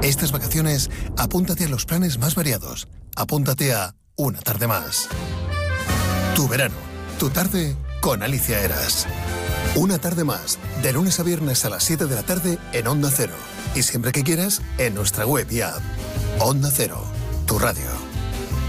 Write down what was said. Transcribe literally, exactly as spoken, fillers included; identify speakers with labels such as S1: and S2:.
S1: Estas vacaciones, apúntate a los planes más variados. Apúntate a Una Tarde Más. Tu verano, tu tarde con Alicia Eras. Una Tarde Más, de lunes a viernes a las siete de la tarde en Onda Cero. Y siempre que quieras, en nuestra web y app. Onda Cero, tu radio.